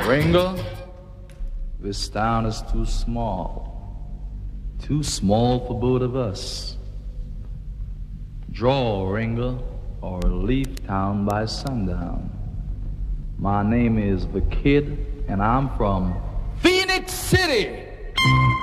Ringo, this town is too small for both of us. Draw, Ringo, or leave town by sundown. My name is the Kid, and I'm from Phoenix City.